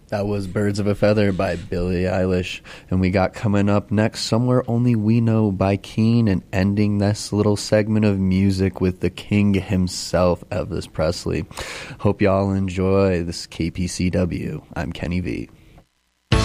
That was Birds of a Feather by Billie Eilish. And we got coming up next Somewhere Only We Know by Keane, and ending this little segment of music with the king himself, Elvis Presley. Hope y'all enjoy this KPCW. I'm Kenny V.